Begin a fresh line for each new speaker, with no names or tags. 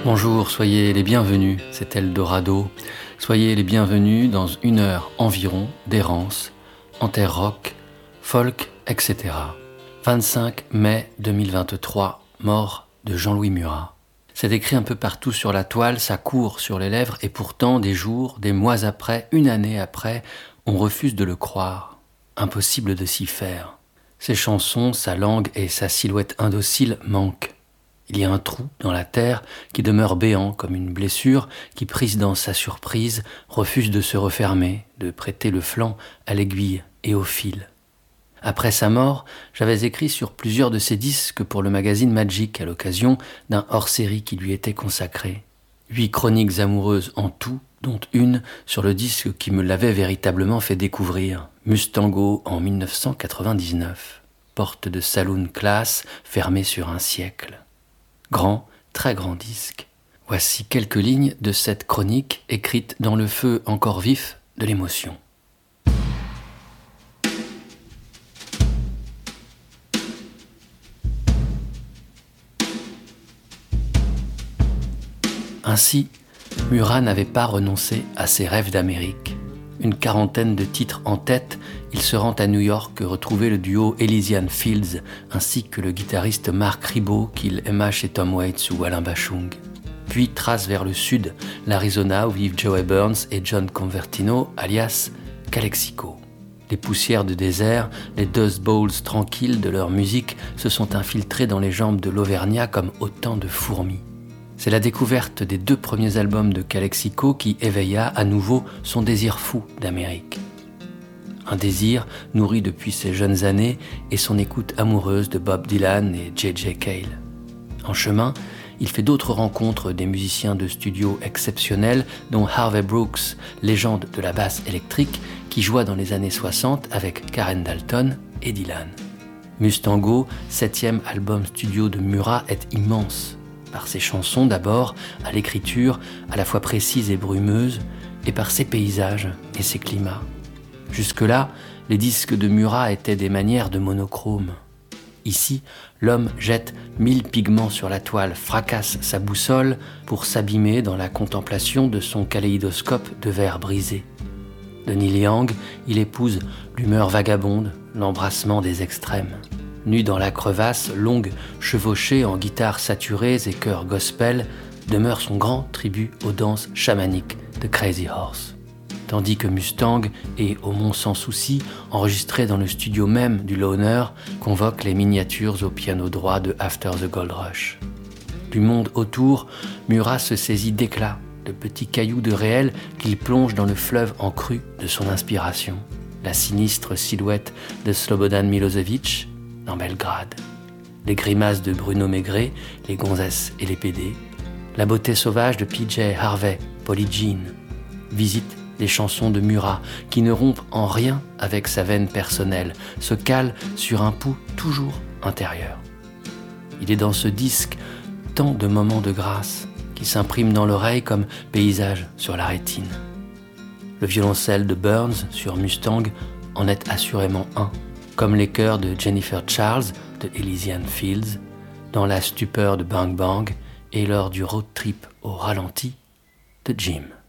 Bonjour, soyez les bienvenus, c'est Eldorado. Soyez les bienvenus dans 1 heure environ d'errance, en terre rock, folk, etc. 25 mai 2023, mort de Jean-Louis Murat. C'est écrit un peu partout sur la toile, ça court sur les lèvres, et pourtant, des jours, des mois après, 1 année après, on refuse de le croire. Impossible de s'y faire. Ses chansons, sa langue et sa silhouette indocile manquent. Il y a un trou dans la terre qui demeure béant comme une blessure qui, prise dans sa surprise, refuse de se refermer, de prêter le flanc à l'aiguille et au fil. Après sa mort, j'avais écrit sur plusieurs de ses disques pour le magazine Magic à l'occasion d'un hors-série qui lui était consacré. 8 chroniques amoureuses en tout, dont une sur le disque qui me l'avait véritablement fait découvrir, Mustango en 1999. Porte de saloon classe fermée sur un siècle. Grand, très grand disque. Voici quelques lignes de cette chronique écrite dans le feu encore vif de l'émotion. Ainsi, Murat n'avait pas renoncé à ses rêves d'Amérique. Une 40aine de titres en tête, il se rend à New York retrouver le duo Elysian Fields ainsi que le guitariste Mark Ribot qu'il aima chez Tom Waits ou Alain Bachung. Puis trace vers le sud, l'Arizona où vivent Joey Burns et John Convertino alias Calexico. Les poussières de désert, les dust bowls tranquilles de leur musique se sont infiltrés dans les jambes de l'Auvergnat comme autant de fourmis. C'est la découverte des 2 premiers albums de Calexico qui éveilla à nouveau son désir fou d'Amérique. Un désir nourri depuis ses jeunes années et son écoute amoureuse de Bob Dylan et J.J. Cale. En chemin, il fait d'autres rencontres des musiciens de studio exceptionnels dont Harvey Brooks, légende de la basse électrique, qui joua dans les années 60 avec Karen Dalton et Dylan. Mustango, 7e album studio de Murat, est immense. Par ses chansons d'abord, à l'écriture à la fois précise et brumeuse, et par ses paysages et ses climats. Jusque-là, les disques de Murat étaient des manières de monochrome. Ici, l'homme jette 1000 pigments sur la toile, fracasse sa boussole pour s'abîmer dans la contemplation de son kaléidoscope de verre brisé. De Neil Young, il épouse l'humeur vagabonde, l'embrassement des extrêmes. Nu dans la crevasse, longue, chevauchée en guitares saturées et chœurs gospel, demeure son grand tribut aux danses chamaniques de Crazy Horse. Tandis que Mustang et Au Mont Sans Souci, enregistrés dans le studio même du Loner, convoquent les miniatures au piano droit de After the Gold Rush. Du monde autour, Murat se saisit d'éclats, de petits cailloux de réel qu'il plonge dans le fleuve en crue de son inspiration. La sinistre silhouette de Slobodan Milosevic dans Belgrade, les grimaces de Bruno Maigret, les gonzesses et les pédés, la beauté sauvage de PJ Harvey, Polly Jean, visite les chansons de Murat qui ne rompent en rien avec sa veine personnelle, se calent sur un pouls toujours intérieur. Il est dans ce disque tant de moments de grâce qui s'impriment dans l'oreille comme paysage sur la rétine. Le violoncelle de Burns sur Mustang en est assurément un, comme les chœurs de Jennifer Charles de Elysian Fields, dans la stupeur de Bang Bang et lors du road trip au ralenti de Jim.